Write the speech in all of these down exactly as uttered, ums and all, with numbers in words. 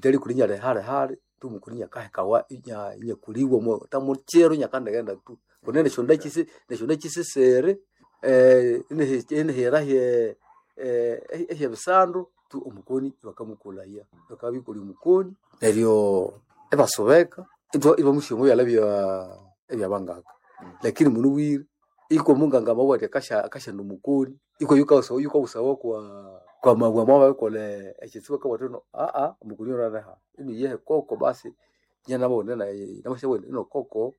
Deli kulinya le hale hale tu mukulinya kahe kawa inya inya kuliwa mo tamuchero nyakanda genda tu. Kunene shonda chisi ne shonda chisi sere eh ine ine hera he eh eh bisandu tu umukoni bakamukula ya. Bakabikuli umukoni neryo ebasobeka ito ibo mushimu yalabya ebya bangaka. Lakini munu wiri iko munganga mawati kasha kasha numukoni iko yuka so yuka usawa kwa kwa mabwa mwa ko le ekisiwa ka watono a a mukuni ora ha ini ye koko basi nyana bonde na namushawe ino koko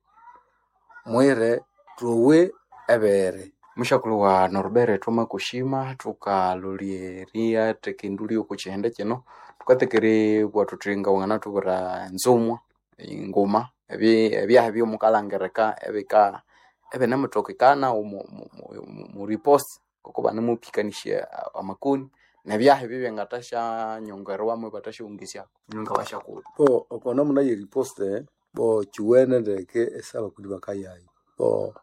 mwere tuwe ebere mushakulu wa Norbert Toma Kushima tukalulieria tekinduli okuchende kino tukatekere bwatutringa wangana tubura nzumwa ingoma ebi ebya byo mukalangereka ebika ebe namutokekana mu repost kokuba namupikanisha amakuni na byahe bibe ngatasha nyongerwa mwe batasha ungisia nyonga bashakulu po okona muna ye repost eh bo chiwene ndeke esaba kuli bakayayi po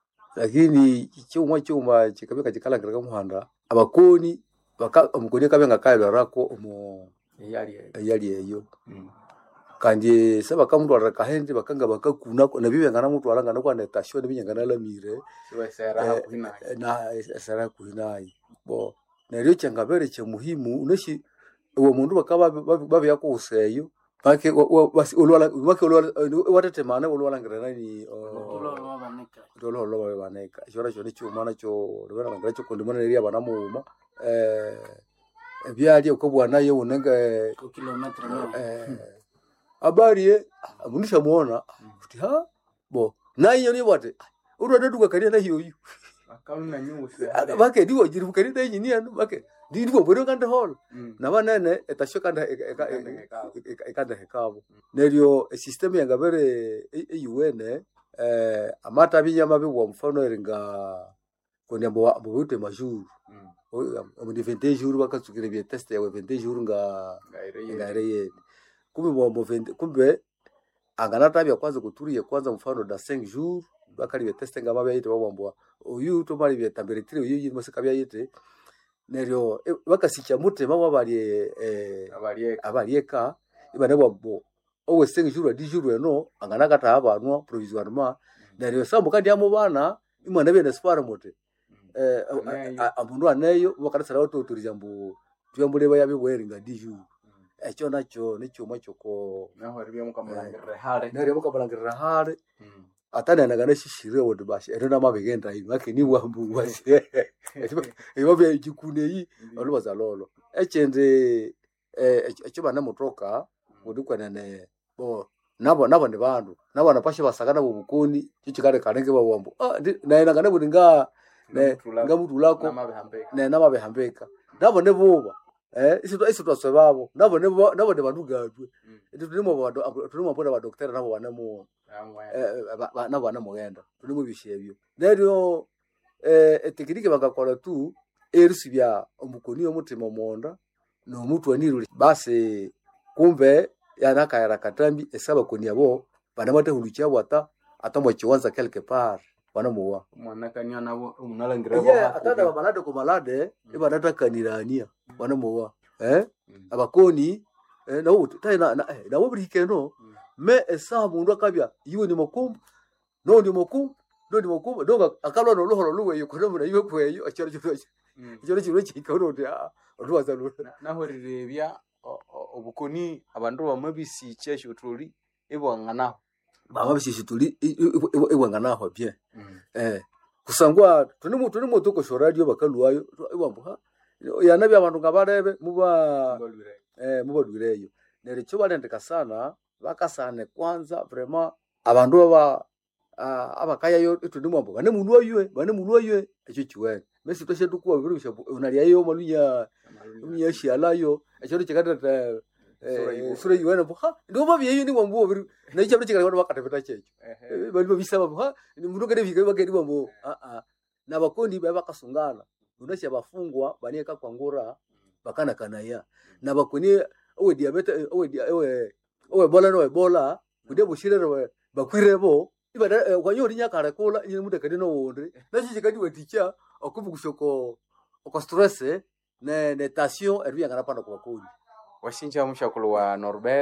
lakini cyuma cyuma kikabeka kikalangereka muhanda abakoni baka umukoni kabenga kayalo rako umu yali yali eyo mm. Kandi saba kamuntu arakahende bakanga bakakuna na bibe ngana muntu arangana kwa netasho ne binyangana la mire siwe sera kuhina na sera kuhina bo neryo cyangabere cyo muhimu uneshi uwo muntu bakaba babe yakuseyo bake basi ulwala bake ulwala watatemana ulwala ngirana ni ulwala wabaneka ulwala wabaneka cyora cyo nicyo mana cyo rubera ngara cyo kundimana neri abana muma eh byali ukobwana yo unanga ku kilometer eh abariye abunisha muona futi ha bo nayo ni wate urwanda duka na hiyo hiyo akamna nyuse bake diwo jiri bukari na nyini anu bake ndiwo boro kanda hol na banene etashoka nda ekanda hekabo neryo system yangabere eyuene eh amata binyama biwo mfano eringa konyambo abute majuru o vingt jours bakatsukire bya test ya vingt jours nga ngaireye kumbe bombo vingt kumbe angana tabia kwanza kuturiye kwanza mfano da cinq jours bakali bya test nga babayite babombo uyu to bali bya temperature uyu masika byayite neryo bakasicha mutema wabali eh abalieka ibane bombo owe cinq jours dix jours no angana kata abantu provisoirement neryo sambo kandi amo bana imana bene spara mote eh amundu aneyo bakarasara autoturiza mbu tuyambule bayabe bweringa dix jours echo nacho nicho machoko naho ribye mukamulangirira hale neryo mukamulangirira hale atana nagana shishire wodi bashi erona mabegenda hivi makini wambu wase eyo bya jikune yi olubaza lolo echende eh echo bana mutoka udukwana ne bo nabo nabo ne bandu nabo napashe basakana bubukuni chichikare kanenge babombo ah na nagana budinga ne ngamutu lako ne namabe hambeka nabo ne buba eh isitwa isitwa sebabo nabo ne nabo ne bantu gadwe tulimo bado tulimo boda ba doctor nabo banamo eh nabo banamo genda tulimo bishebyo neryo eh teknike bagakola tu erisibya omukoni omutima monda no mutu aniruli basi kumbe yanaka yarakatambi esaba koni yabo banamate hulucha wata atambo chiwanza quelque part wanamuwa mwanakanya nabo unalangira bo yeah, atada babalade ko balade mm. Ibanata kanirania wanamuwa eh mm. Abakoni eh na uti taina na eh na wobrike no mm. Me esa mundu akabya yiwe ni mokumbu no ni mokumbu no ni mokumbu donga akalwa no lohoro luwe yuko no na yiwe kweyo achara chiro chiro chiro chikoro dia ruwaza lu naho rirebya obukoni abandu bamabisi chesho tuli ibwanganaho baba bishishituli iwanganaho bye eh kusangwa tuni tuni motoko shoradio bakaluwayo ibambo ha yana bya abantu ngabarebe muba eh muba dureyo nere cyo balendeka sana bakasane kwanza vraiment abantu baba abakaya yo tuni mwambo bane mulwa ywe bane mulwa ywe echo chiwe mesi toshe tukuwa birusha unalia yo malunya unya shialayo echo chikata eh sura yiwana buha ndo babi yeyo ni wambo biru na cyo chikata wana bakata beta checho bali babisaba buha ni mundu kare bika bakedi wambo a a na bakondi baba kasungana unasha bafungwa banieka kwa ngora bakana kanaya na bakoni owe diabetes owe owe owe bola no bola kude bushirero bakwirebo ibada kwa yori nyakara kola ni mude kadi no wondre na chikadi weticha okubugushoko oko stress ne ne tension erubya ngana pano kwa kodi washinja mushakulu wa Norbert